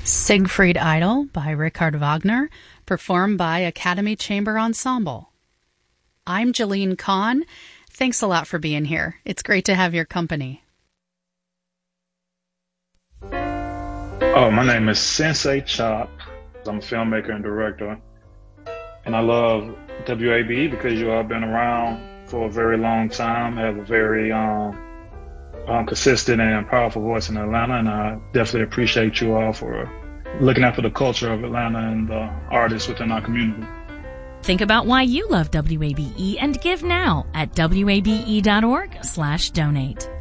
Siegfried Idol by Richard Wagner, performed by Academy Chamber Ensemble. I'm Jalene Kahn. Thanks a lot for being here. It's great to have your company. Oh, my name is Sensei Chop. I'm a filmmaker and director. And I love WABE because you all been around for a very long time, have a very consistent and powerful voice in Atlanta, and I definitely appreciate you all for looking after the culture of Atlanta and the artists within our community. Think about why you love WABE and give now at wabe.org/donate.